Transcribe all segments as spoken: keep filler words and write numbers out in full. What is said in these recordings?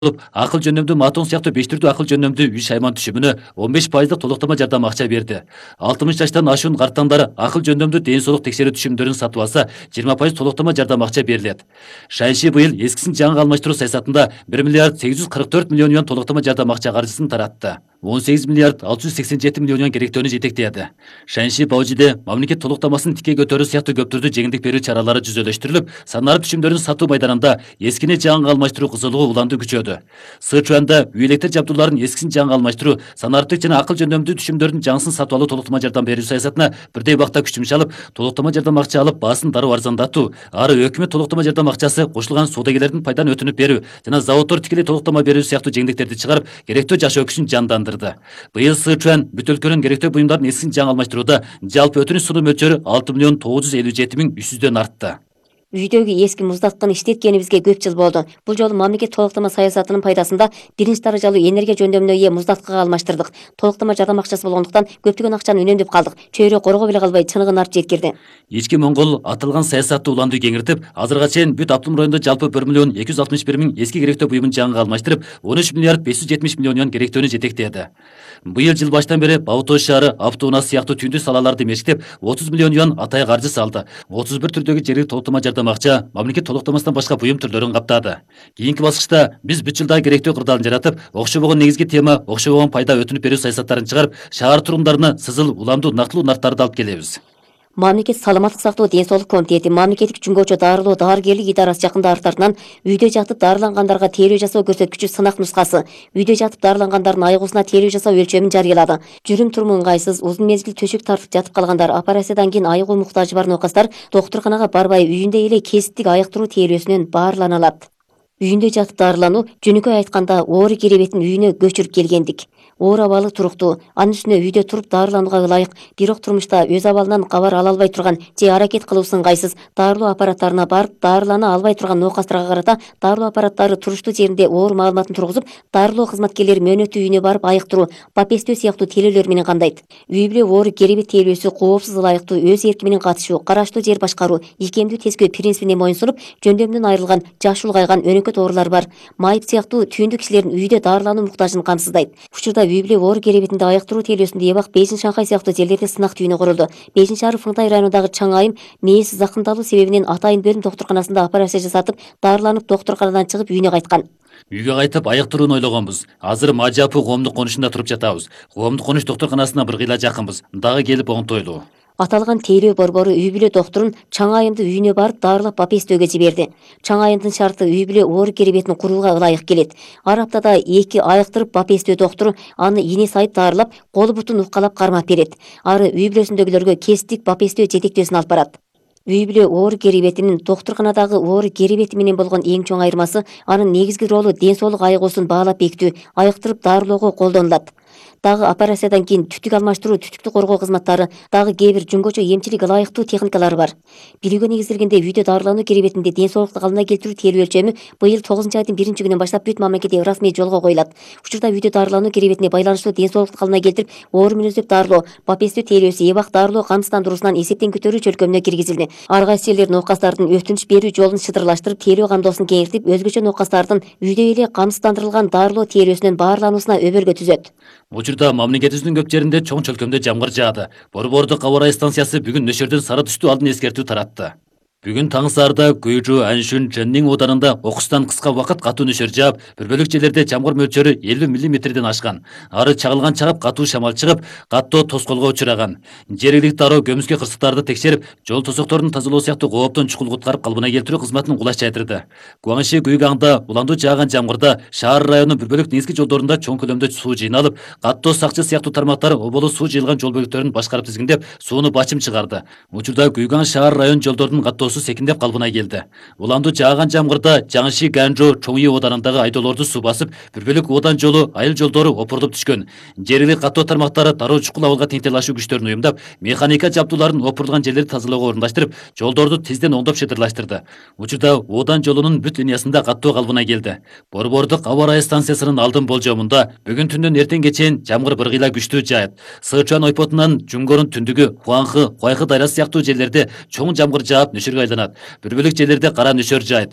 акыл жөнөмдүү матон сыяктуу беш түрдүү акыл жөнөмдүү үч айман түшүмүнө он беш пайыздык толуктама жардам акча берди. алтымыш жаштан ашуун карттандар акыл жөнөмдүү ден соолук текшерүү түшүмдөрүн сатып алса, жыйырма пайыз толуктама жардам акча берилет. Шанши быйыл эскисин жаңыга алмаштыруу саясатында бир миллиард сегиз жүз кырк төрт миллион юан толуктама жардам акча каржысын таратты. он сегиз миллиард алты жүз сексен жети миллион юан керектөөнү жетектеди. Шанши Баужиде мамлекет толуктамасын тике көтөрүү сыяктуу көп түрдүү жеңилдик берүү чаралары жүзөлөштүрүлүп, санары түшүмдөрүн сатуу майданында эскини жаңыга алмаштыруу кызылыгы уланды күчөдү. Сычуанда үй электр жабдууларын эскисин жаңыга алмаштыруу, санариптик жана акыл жөнөмдүү түшүмдөрдүн жаңысын сатып алуу толуктама жардам берүү саясатына бирдей убакта күч жумшалып, толуктама жардам акча алып, баасын дароо арзандатуу, ары өкмөт толуктама жардам акчасы кошулган соодагерлердин пайданы өтүнүп берүү жана заводдор тикелей толуктама берүү сыяктуу жеңилдиктерди чыгарып, керектөө жашоо күчүн жандандырды. Быйыл Сычуан бүт өлкөнүн керектөө буюмдарын эскисин жаңы алмаштырууда жалпы өтүнүч сунуу мөлчөрү алты миллион тогуз жүз элүү жети миң үч жүздөн артты. Үйдөгү эски муздатканы иштеткенибизге көп жыл болду. Бул жолу мамлекет толуктама саясатынын пайдасында биринчи даражалуу энергия жөндөмүнө ээ муздаткага алмаштырдык. Толуктама жардам акчасы болгондуктан көптөгөн акчаны үнөмдөп калдык. Чөйрө коргой эле калбай чыныгын арт жеткирди. Ички Моңгол аталган саясатты уландуу кеңиртип, азырга чейин бүт автоном районунда жалпы bir миллион эки жүз алтымыш бир миң эски керектөө буюмун жаңыга алмаштырып, он үч миллиард беш жүз жетимиш миллион юан керектөөнү жетектеди. Быйыл жыл баштан бери Баутоо шаары автоунаа сыяктуу түндүү салаларды мешиктеп, отуз миллион юан атайы каржы салды. отуз бир түрдөгү жергиликтик толуктама жардам акча мамлекет толуктамасынан башка буюм түрлөрүн каптады. Кийинки баскычта биз бүт жылда керектөө кырдаалын жаратып, окшобогон негизги тема, окшобогон пайда өтүнүп берүү саясаттарын чыгарып, шаар тургундарына сызыл, уламдуу, нактылуу нарттарды алып келебиз. Мамлекет саламаттык сактоо ден соолук комитети, мамлекеттик жүнгөчө дарылоо дарыгерлик идарасы жакында артартынан үйдө жатып дарылангандарга тейлөө жасоо көрсөткүчү сынак нускасы, үйдө жатып дарылангандардын айгуусуна тейлөө жасоо өлчөмүн жарыялады. Жүрүм туруму ыңгайсыз, узун мезгил төшөк тартып жатып калгандар, операциядан кийин айыгуу муктажы бар нокастар доктурканага барбай үйүндө эле кесиптик айыктыруу тейлөөсүнөн баарлана алат. Үйүндө жатып дарылануу, жөнөкөй айтканда, оору керебетин үйүнө көчүрүп келгендик. Оор абалы туруктуу, анын үстүнө үйдө туруп дарыланууга ылайык, бирок турмушта өз абалынан кабар ала албай турган же аракет кылуусу ыңгайсыз дарылоо аппараттарына барып дарылана албай турган нокастарга карата дарылоо аппараттары туруштуу жеринде оор маалыматын тургузуп, дарылоо кызматкерлери мөөнөттүү үйүнө барып айыктыруу, папестөө сыяктуу тейлөөлөр менен кандайт. Үй бүлө оору керебет тейлөөсү коопсуз ылайыктуу, өз эрки менен катышуу, караштуу жер башкаруу, ийкемдүү тескөө принцибине моюнсунуп, жөндөмдөн айрылган, жашы улгайган өнөкөт оорулар бар. Майып сыяктуу түйүндүү кишилердин үйдө дарылануу муктажын камсыздайт. Учурда үй бүлө оору керебетинде айыктыруу тейлөөсүндө эбак Бейжин, Шанхай сыяктуу жерлерде сынак түйүнү курулду. Бейжин шаары Фыңтай районундагы Чаң айым мээси закымдалуу себебинен атайын бөлүм доктурканасында операция жасатып, дарыланып доктурканадан чыгып үйүнө кайткан. Үйгө кайтып айыктырууну ойлогонбуз. Азыр Мажапы коомдук конушунда туруп жатабыз. Коомдук конуш доктурканасына бир кыйла жакынбыз. Дагы келип оңтойлуу. Аталган тейлөө борбору үй бүлө докторун Чаң айымды үйүнө барып дарылап папестөөгө жиберди. Чаң айымдын шарты үй бүлө оору керебетин курууга ылайык келет. Ар аптада эки айыктырып папестөө доктору аны ине сайып дарылап, колу бутун уккалап кармап берет. Ары үй бүлөсүндөгүлөргө кесиптик папестөө жетектөөсүн алып барат. Үй бүлө оору керебетинин доктурканадагы оору керебети менен болгон эң чоң айырмасы анын негизги ролу ден соолук айыгуусун баалап бекитүү, айыктырып дарылоого колдонулат. Дагы операциядан кийин түтүк алмаштыруу, түтүктү коргоо кызматтары, дагы кээ бир жүнгөчө эмчилик ылайыктуу техникалары бар. Билүүгө негизделгенде үйдө дарылануу керебетинде ден соолукту калыбына келтирүү тейлөө өлчөмү быйыл тогузунчу айдын биринчи күнүнөн баштап бүт мамлекетте расмий жолго коюлат. Учурда үйдө дарылануу керебетине байланыштуу ден соолукту калыбына келтирип, оору мүнөздөп дарылоо, папестөө тейлөөсү эбак дарылоо камсыздандыруусунан эсептен көтөрүү чөлкөмүнө киргизилди. Ар кайсы жерлер нокастардын өтүнүч берүү жолун шыдырлаштырып, тейлөө кандоосун кеңиртип, өзгөчө нокастардын үйдө эле камсыздандырылган дарылоо тейлөөсүнөн баарлануусуна өбөлгө түзөт. Учурда мамлекетибиздин көп жеринде чоң чөлкөмдө жамгыр жаады. Борбордук аба ырайы станциясы бүгүн нөшөрдөн сары түстүү алдын эскертүү таратты. Бүгүн таң саарда Гүйжү, Аншүн, Чэннин оодарында окустан кыска убакыт катуу нөшөр жаап, бир бөлүк жерлерде жамгыр мөлчөрү элүү миллиметрден ашкан. Ары чагылган чагып катуу шамал чыгып, каттоо тоскоолго учураган. Жергиликтүү дароо көмүскө кырсыктарды текшерип, жол тосокторун тазалоо сыяктуу кооптон чукул куткарып калыбына келтирүү кызматын кулаш жайдырды. Гуаңши Гүйгаңда уландуу жааган жамгырда шаар районунун бир бөлүк негизги жолдорунда чоң көлөмдө суу жыйналып, каттоо сакчы сыяктуу тармактар оболу суу жыйылган жол бөлүктөрүн башкарып тизгиндеп, сууну бачым чыгарды. Учурда Гүйгаң шаар район жолдорунун каттоосу секиндеп калыбына келди. Уландуу жааган жамгырда Жаңши, Ганжо, Чоңи оодарындагы айдоолорду суу басып, бир бөлүк одан жолу, айыл жолдору опурулуп түшкөн. Жергиликтүү каттоо тармактары дароо чукул абалга теңтелашуу күчтөрүн уюмдап, механика жабдууларын опурулган жерлерди тазалоого орундаштырып, жолдорду тизден оңдоп шыдырлаштырды. Учурда одан жолунун бүт линиясында каттоо калыбына келди. Борбордук аба ырайы станциясынын алдын болжомунда бүгүн түндөн эртеңге чейин жамгыр бир кыйла күчтүү жаат. Сычуан ойпотунан Жунгорун түндүгү, Хуаңхы, Хуайхы дайрасы сыяктуу жерлерде чоң жамгыр жаап нөшөргө айланат. Бир бөлүк жерлерде кара нөшөр жаайт.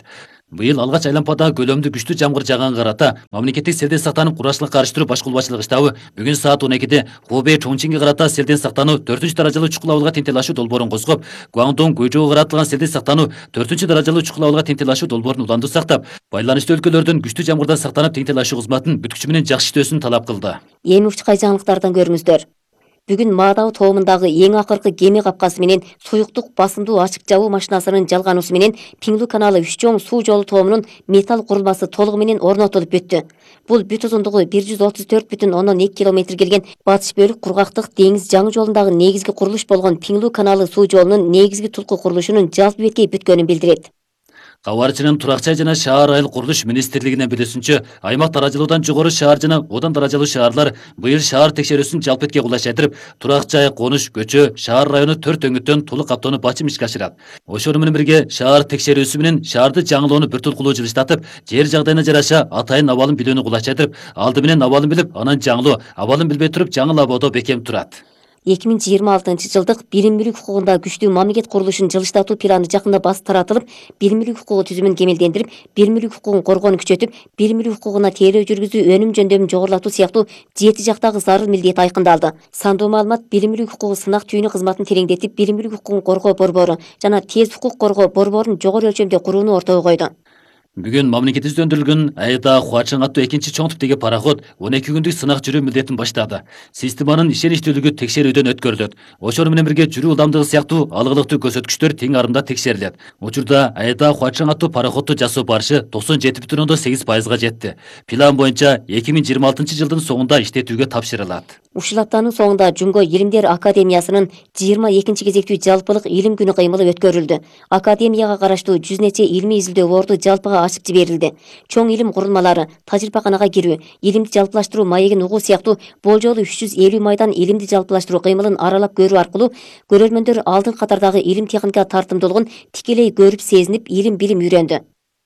Быйыл алгач айлампада көлөмдүү күчтүү жамгыр жааганга карата мамлекеттик селден сактануу курашчылыкка каршы туруп башкулбачылык штабы бүгүн саат он экиде Хубей Чоңчинге карата селден сактануу төртүнчү даражалуу чукул абалга тентел ашуу долбоорун козгоп, Гуандун Гуйжоого каратылган селден сактануу төртүнчү даражалуу чукул абалга тентел ашуу долбоорун уландуу сактап, байланыштуу өлкөлөрдүн күчтүү жамгырдан сактанып тентел ашуу кызматын бүткүчү менен жакшы иштөөсүн талап кылды. Эми учкай жаңылыктардан көрүңүздөр. Бүгүн Маадау тоомундагы эң акыркы кеме капкасы менен суюктук басымдуу ачык жабуу машинасынын жалгануусу менен Пиңлүү каналы үч чоң суу жолу тоомунун металл курулмасы толугу менен орнотулуп бүттү. Бул бүт узундугу бир жүз отуз төрт бүтүн ондон эки километр келген батыш бөлүк кургактык деңиз жаңы жолундагы негизги курулуш болгон Пиңлүү каналы суу жолунун негизги tulку курулушунун жалпы беткей бүткөнүн билдирет. Кабарчынын турак жай жана шаар айыл курулуш министрлигинин билүүсүнчө, аймак даражалуудан жогору шаар жана одан даражалуу шаарлар быйыл шаар текшерүүсүн жалпы бетке кулайчайтырып, турак жай, конуш, көчө, шаар району төрт өңүттөн толук каптоону бачым ишке ашырат. Ошону менен бирге шаар текшерүүсү менен шаарды жаңылоону бир толкулуу жылыштатып, жер жагдайына жараша атайын абалын билүүнү кулайчайтырып, алды менен абалын билип, анан жаңылоо, абалын билбей туруп жаңыл абоодо бекем турат. эки миң жыйырма алтынчы жылдык билим мүлүк укугунда күчтүү мамлекет курулушун жылыштатуу планы жакында бас таратылып, билим мүлүк укугу түзүмүн кемелдендирип, билим мүлүк укугун коргоону күчөтүп, билим мүлүк укугуна тейлөө жүргүзүү, өнүм жөндөмүн жогорулатуу сыяктуу жети жактагы зарыл милдет айкындалды. Сандуу маалымат билим мүлүк укугу сынак түйүнү кызматын тереңдетип, билим мүлүк укугун коргоо борбору жана тез укук коргоо борборун жогору өлчөмдө курууну ортого койду. Бүгүн мамлекетибизден Айда Хуачың аттуу экинчи чоң типтеги пароход он эки күндүк сынак жүрүү милдетин баштады. Системанын ишеничтүүлүгү текшерүүдөн өткөрүлөт. Ошону менен бирге жүрүү ылдамдыгы сыяктуу алгылыктуу көрсөткүчтөр тең арымда текшерилет. Учурда Айда Хуачың аттуу пароходду жасоо барышы токсон жети бүтүн ондон сегиз пайызга жетти. План боюнча эки миң жыйырма алтынчы жылдын соңунда иштетүүгө тапшырылат. Ушул аптанын соңунда Жумго Илимдер Академиясынын жыйырма экинчи кезектүү жалпылык илим күнү кыймылы өткөрүлдү. Академияга караштуу жүз нече илмий изилдөө жалпыга ачып жиберилди. Чоң илим курулмалары, тажрыйбаканага кирүү, илимди жалпылаштыруу маегин угуу сыяктуу болжолу үч жүз элүү майдан илимди жалпылаштыруу кыймылын аралап көрүү аркылуу көрөрмөндөр алдыңкы катардагы илим техника тартымдуулугун тикелей көрүп сезинип, илим билим үйрөндү.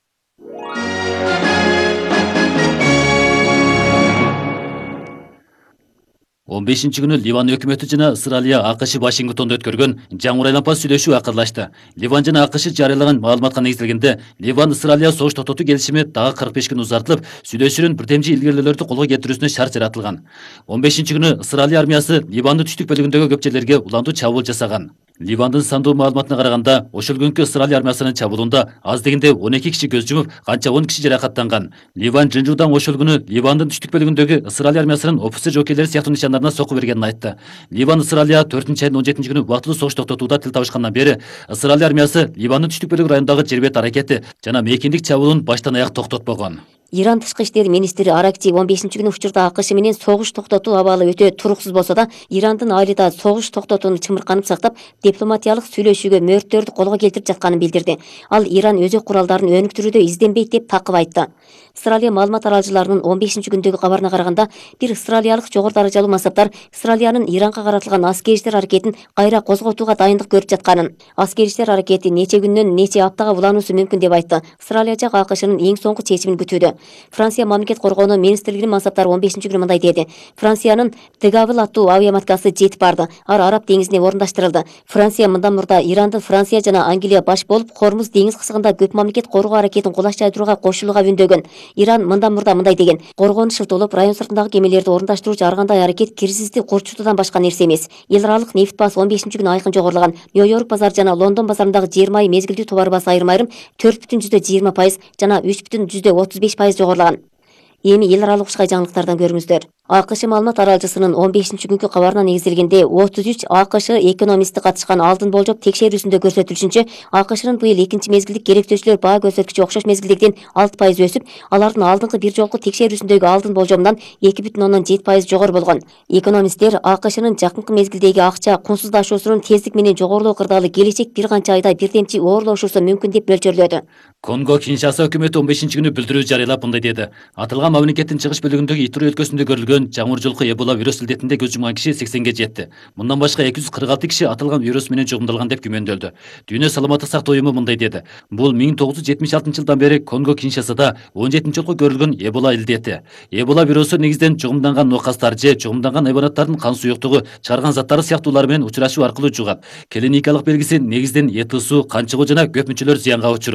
он бешинчи күнү Ливан өкмөтү жана Ысыралия АКШ Вашингтондо өткөргөн жаңы айлампа сүйлөшүү акырлашты. Ливан жана АКШ жарыялаган маалыматка негизделгенде, Ливан Ысыралия согуш токтотуу келишими дагы кырк беш күн узартылып, сүйлөшүүнүн бирдемчи илгерилөөлөрдү колго келтирүүсүнө шарт жаратылган. он бешинчи күнү Ысыралия армиясы Ливандын түштүк бөлүгүндөгү көп жерлерге уландуу чабуул жасаган. Ливандын сандуу маалыматына караганда, ошол күнкү Ысыралия армиясынын чабуулунда аз дегенде он эки киши көз жумуп, канча он киши жаракаттанган. Ливан Жынжуудан ошол күнү Ливандын түштүк бөлүгүндөгү Ысыралия армиясынын офицер жокейлери сыяктуу нишандарына сокку бергенин айтты. Ливан Ысыралия төртүнчү айдын он жетинчи күнү убактылуу согуш токтотууда тил табышкандан бери Ысыралия армиясы Ливандын түштүк бөлүгү районундагы жер бет аракети жана мейкиндик чабуулун баштан аяк токтотпогон. Иран тышкы иштер министри Аракчи он бешинчи күнү учурда АКШ менен согуш токтотуу абалы өтө туруксуз болсо да, Ирандын айылда согуш токтотууну чымырканып сактап, дипломатиялык сүйлөшүүгө мөөрөттөрдү колго келтирип жатканын билдирди. Ал Иран өзөк куралдарын өнүктүрүүдө изденбейт деп такып айтты. Ысыралия маалымат аралчыларынын он бешинчи күндөгү кабарына караганда, бир ысыралиялык жогору даражалуу мансаптар Ысыралиянын Иранга каратылган аскери иштер аракетин кайра козготууга дайындык көрүп жатканын, аскери иштер аракети нече күндөн нече аптага улануусу мүмкүн деп айтты. Ысыралия жак АКШнын эң соңку чечимин күтүүдө. Франция мамлекет коргоонуу министрлигинин мансаптары он бешинчи күнү мындай деди. Франциянын Дегавыл аттуу авиаматкасы жетип барды. Ар Араб деңизине орундаштырылды. Франция мындан мурда Иранды Франция жана Англия баш болуп Хормуз деңиз кысыгында көп мамлекет коргоо аракетин кулаш жайдырууга кошулууга үндөгөн. Иран мындан мурда мындай деген: коргоон шылтоолоп, район сыртындагы кемелерди орундаштыруучу ар кандай аракет киризисти курчутуудан башка нерсе эмес. Эл аралык нефть баасы он бешинчи күнү айкын жогорулаган. Нью-Йорк базары жана Лондон базарындагы жыйырма ай мезгилдүү товар баасы айрым-айрым төрт бүтүн жүздө жыйырма пайыз жана үч бүтүн жүздө отуз беш пайыз жогорулаган. Эми эл аралык ушкай жаңылыктардан көрүңүздөр. АКШ маалымат аралчысынын он бешинчи күнкү кабарына негизделгенде отуз үч АКШ экономисти катышкан алдын болжоп текшерүүсүндө көрсөтүлүшүнчө, АКШнын быйыл экинчи мезгилдик керектөөчүлөр баа көрсөткүчү окшош мезгилдегиден алты пайыз өсүп, алардын алдыңкы бир жолку текшерүүсүндөгү алдын болжомунан эки бүтүн ондон жети пайыз жогору болгон. Экономисттер АКШнын жакынкы мезгилдеги акча кунсуздашуусунун тездик менен жогорулоо кырдаалы келечек бир канча айда бирдемчи оорлошусу мүмкүн деп мөлчөрлөдү. Конго Киншаса өкмөтү он бешинчи күнү билдирүү жарыялап мындай деди. Аталган мамлекеттин чыгыш бөлүгүндөгү Итури өлкөсүндө көрүлгөн жаңыр жолку Эбола вирус илдетинде көз жумган киши сексенге жетти. Мындан башка эки жүз кырк алты киши аталган вирус менен жугумдалган деп күмөндөлдү. Дүйнө саламаттык сактоо уюму мындай деди. Бул миң тогуз жүз жетимиш алтынчы жылдан бери Конго Киншасада он жетинчи жолку көрүлгөн Эбола илдети. Эбола вирусу негизден жугумданган нокастар же жугумданган хайванаттардын кан суюктугу, чарган заттары сыяктуулар менен учурашуу аркылуу жугат. Клиникалык белгиси негизден эт ысуу, кан чыгуу жана көп мүчөлөр зыянга учуроо.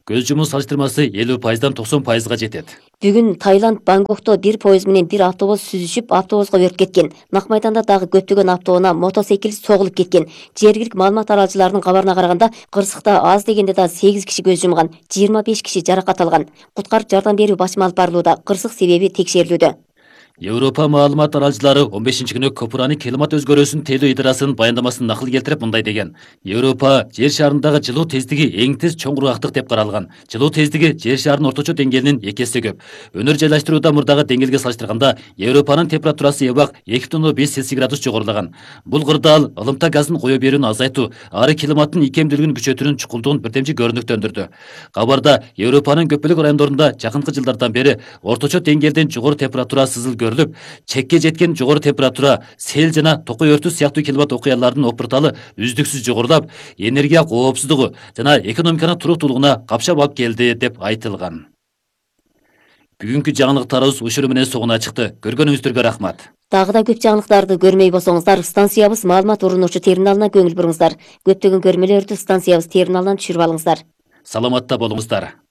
көз жұмуу салыштырмасы элүү пайыздан токсон пайызга жетет. Бүгүн Таиланд Бангкокто бир поезд менен бир автобус сүзүшүп, автобуска өрт кеткен. Нак майданда дагы көптөгөн автоунаа мотоцикл согулуп кеткен. Жергиликтик маалымат аралчыларынын кабарына караганда, кырсыкта аз дегенде да сегиз киши көз жумган, жыйырма беш киши жаракат алган. Куткарып жардам берүү басма алып барылууда. Кырсык себеби текшерилүүдө. Европа маалымат аралчылары он бешинчи күнү Көпүраны климат өзгөрүүсүнүн тейлөө идырасынын баяндамасын накыл келтирип мындай деген. Европа жер шарындагы жылуу тездиги эң тез чоң кургактык деп каралган. Жылуу тездиги жер шарынын орточо деңгээлинин эки эсе көп. Өнөр жайлаштырууда мурдагы деңгээлге салыштырганда Европанын температурасы эбак эки бүтүн беш Цельсий градус жогорулаган. Бул кырдаал ылымта газын кое берүүнү азайтуу, ары климаттын икемдүүлүгүн күчөтүүнүн чукулдугун бирдемчи көрүнүктөндүрдү. Кабарда Европанын көп бөлүк райондорунда жакынкы жылдардан бери орточо деңгээлден жогору температура сызыл көрүлүп, чекке жеткен жогору температура, сел жана токой өртү сыяктуу климат окуяларынын опурталы үздүксүз жогорулап, энергия коопсуздугу жана экономиканын туруктуулугуна капшап алып келди деп айтылган. Бүгүнкү жаңылыктарыбыз ушуну менен соңуна чыкты. Көргөнүңүздөргө рахмат. Дагы да көп жаңылыктарды көрмөй болсоңуздар, станциябыз маалымат урунуучу терминалына көңүл буруңуздар. Көптөгөн көрмөлөрдү станциябыз терминалынан түшүрүп алыңыздар. Саламатта болуңуздар.